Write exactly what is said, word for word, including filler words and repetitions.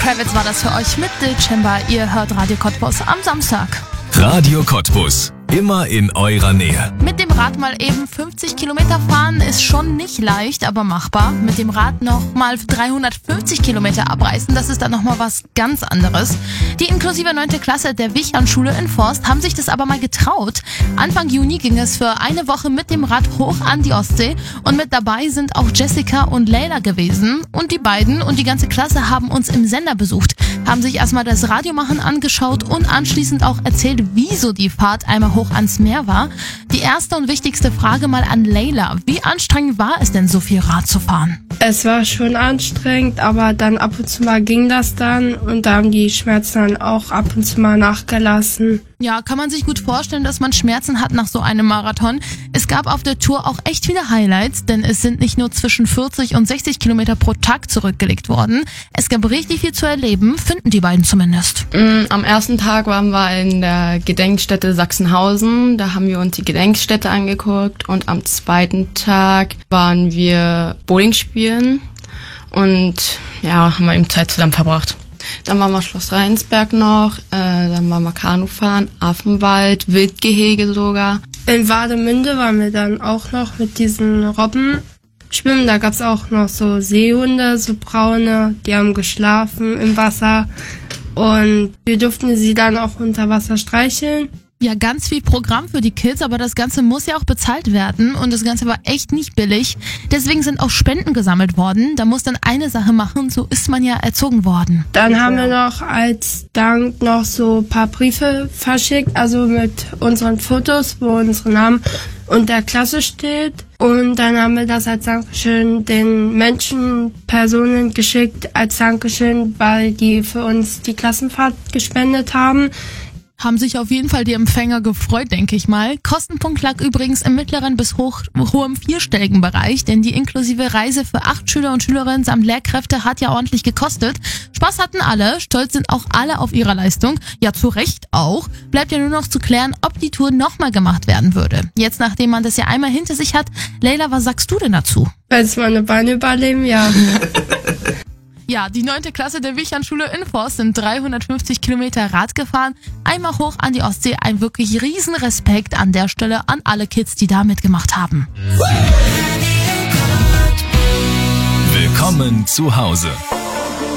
Kravitz war das für euch mit Dezember. Ihr hört Radio Cottbus am Samstag. Radio Cottbus, immer in eurer Nähe. Mit dem Rad mal eben fünfzig Kilometer fahren ist schon nicht leicht, aber machbar. Mit dem Rad noch mal dreihundertfünfzig Kilometer abreißen, das ist dann noch mal was ganz anderes. Die inklusive neunte Klasse der Wichern-Schule in Forst haben sich das aber mal getraut. Anfang Juni ging es für eine Woche mit dem Rad hoch an die Ostsee und mit dabei sind auch Jessica und Leila gewesen. Und die beiden und die ganze Klasse haben uns im Sender besucht, haben sich erstmal das Radiomachen angeschaut und anschließend auch erzählt, wieso die Fahrt einmal hoch ans Meer war. Die erste und wichtigste Frage mal an Leila. Wie anstrengend war es denn, so viel Rad zu fahren? Es war schon anstrengend, aber dann ab und zu mal ging das dann und da haben die Schmerzen dann auch ab und zu mal nachgelassen. Ja, kann man sich gut vorstellen, dass man Schmerzen hat nach so einem Marathon. Es gab auf der Tour auch echt viele Highlights, denn es sind nicht nur zwischen vierzig und sechzig Kilometer pro Tag zurückgelegt worden. Es gab richtig viel zu erleben, finden die beiden zumindest. Am ersten Tag waren wir in der Gedenkstätte Sachsenhausen. Da haben wir uns die Gedenkstätte angeguckt. Und am zweiten Tag waren wir Bowling spielen und ja, haben wir eben Zeit zusammen verbracht. Dann waren wir Schloss Rheinsberg noch, äh, dann waren wir Kanu fahren, Affenwald, Wildgehege sogar. In Warnemünde waren wir dann auch noch mit diesen Robben schwimmen. Da gab's auch noch so Seehunde, so braune, die haben geschlafen im Wasser und wir durften sie dann auch unter Wasser streicheln. Ja, ganz viel Programm für die Kids, aber das Ganze muss ja auch bezahlt werden und das Ganze war echt nicht billig. Deswegen sind auch Spenden gesammelt worden. Da muss dann eine Sache machen, so ist man ja erzogen worden. Dann haben wir noch als Dank noch so ein paar Briefe verschickt, also mit unseren Fotos, wo unsere Namen und der Klasse steht. Und dann haben wir das als Dankeschön den Menschen, Personen geschickt, als Dankeschön, weil die für uns die Klassenfahrt gespendet haben. Haben sich auf jeden Fall die Empfänger gefreut, denke ich mal. Kostenpunkt lag übrigens im mittleren bis hoch, hohem vierstelligen Bereich, denn die inklusive Reise für acht Schüler und Schülerinnen samt Lehrkräfte hat ja ordentlich gekostet. Spaß hatten alle, stolz sind auch alle auf ihre Leistung. Ja, zu Recht auch. Bleibt ja nur noch zu klären, ob die Tour nochmal gemacht werden würde. Jetzt, nachdem man das ja einmal hinter sich hat, Leila, was sagst du denn dazu? Wenn es meine Beine überleben, ja. Ja, die neunte Klasse der Wichern-Schule in Forst sind dreihundertfünfzig Kilometer Rad gefahren, einmal hoch an die Ostsee. Ein wirklich riesen Respekt an der Stelle an alle Kids, die da mitgemacht haben. Willkommen zu Hause.